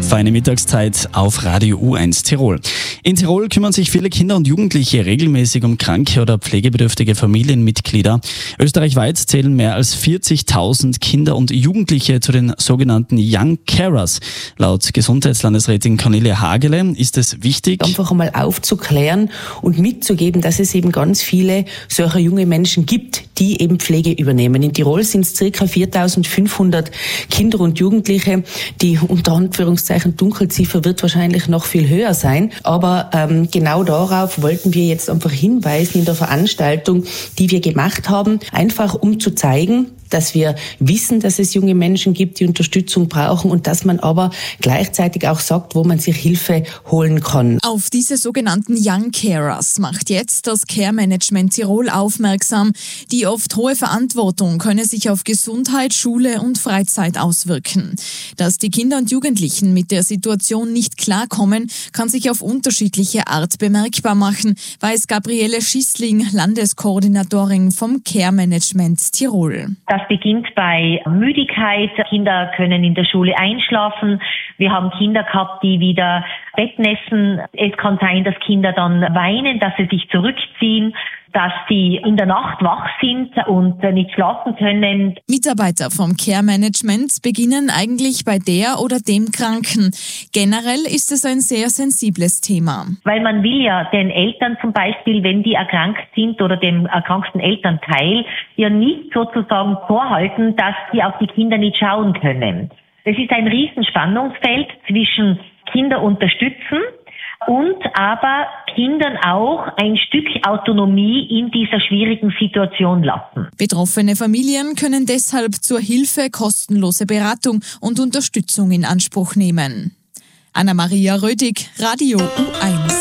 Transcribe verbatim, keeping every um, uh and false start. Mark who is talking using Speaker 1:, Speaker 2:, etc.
Speaker 1: Feine Mittagszeit auf Radio U eins Tirol. In Tirol kümmern sich viele Kinder und Jugendliche regelmäßig um kranke oder pflegebedürftige Familienmitglieder. Österreichweit zählen mehr als vierzigtausend Kinder und Jugendliche zu den sogenannten Young Carers. Laut Gesundheitslandesrätin Cornelia Hagele ist es wichtig,
Speaker 2: einfach einmal aufzuklären und mitzugeben, dass es eben ganz viele solcher junge Menschen gibt, die eben Pflege übernehmen. In Tirol sind es ca. viertausendfünfhundert Kinder und Jugendliche. Die unter Anführungszeichen Dunkelziffer wird wahrscheinlich noch viel höher sein. Aber ähm, genau darauf wollten wir jetzt einfach hinweisen in der Veranstaltung, die wir gemacht haben, einfach um zu zeigen, dass wir wissen, dass es junge Menschen gibt, die Unterstützung brauchen und dass man aber gleichzeitig auch sagt, wo man sich Hilfe holen kann.
Speaker 3: Auf diese sogenannten Young Carers macht jetzt das Care Management Tirol aufmerksam. Die oft hohe Verantwortung könne sich auf Gesundheit, Schule und Freizeit auswirken. Dass die Kinder und Jugendlichen mit der Situation nicht klarkommen, kann sich auf unterschiedliche Art bemerkbar machen, weiß Gabriele Schissling, Landeskoordinatorin vom Care Management Tirol.
Speaker 4: Das beginnt bei Müdigkeit. Kinder können in der Schule einschlafen. Wir haben Kinder gehabt, die wieder Bettnässen. Es kann sein, dass Kinder dann weinen, dass sie sich zurückziehen, dass sie in der Nacht wach sind und nicht schlafen können.
Speaker 3: Mitarbeiter vom Care Management beginnen eigentlich bei der oder dem Kranken. Generell ist es ein sehr sensibles Thema.
Speaker 4: Weil man will ja den Eltern zum Beispiel, wenn die erkrankt sind oder dem erkrankten Elternteil, ja nicht sozusagen vorhalten, dass sie auf die Kinder nicht schauen können. Es ist ein Riesenspannungsfeld zwischen Kinder unterstützen und aber Kindern auch ein Stück Autonomie in dieser schwierigen Situation lassen.
Speaker 3: Betroffene Familien können deshalb zur Hilfe kostenlose Beratung und Unterstützung in Anspruch nehmen. Anna-Maria Rödig, Radio U eins.